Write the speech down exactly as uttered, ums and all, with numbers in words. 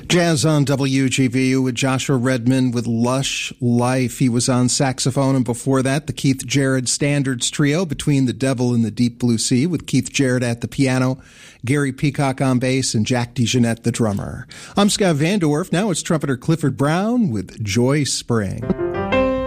Jazz on W G V U with Joshua Redman with Lush Life. He was on saxophone, and before that, the Keith Jarrett Standards Trio, Between the Devil and the Deep Blue Sea, with Keith Jarrett at the piano, Gary Peacock on bass, and Jack DeJohnette, the drummer. I'm Scott Van Dorf. Now it's trumpeter Clifford Brown with Joy Spring.